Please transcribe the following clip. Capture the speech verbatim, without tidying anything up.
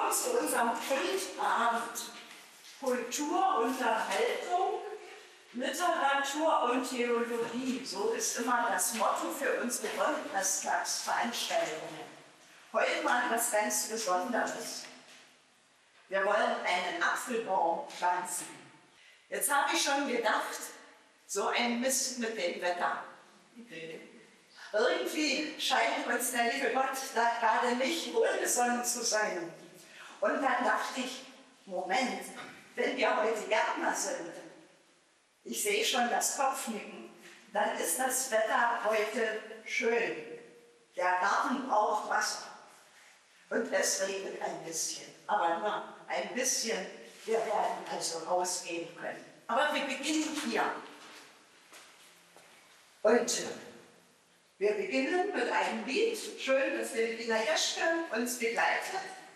willkommen zu unserem Kultabend. Kultur, Unterhaltung, Literatur und Theologie. So ist immer das Motto für unsere Donnerstagsveranstaltungen. Heute mal was ganz Besonderes. Wir wollen einen Apfelbaum pflanzen. Jetzt habe ich schon gedacht, so ein Mist mit dem Wetter. Irgendwie scheint uns der liebe Gott da gerade nicht wohlgesonnen zu sein. Und dann dachte ich, Moment, wenn wir heute Gärtner sind, ich sehe schon das Kopfnicken, dann ist das Wetter heute schön. Der Garten braucht Wasser. Und es regnet ein bisschen, aber nur ein bisschen. Wir werden also rausgehen können. Aber wir beginnen hier. Und wir beginnen mit einem Lied. Schön, dass Regina Jeschke uns begleitet.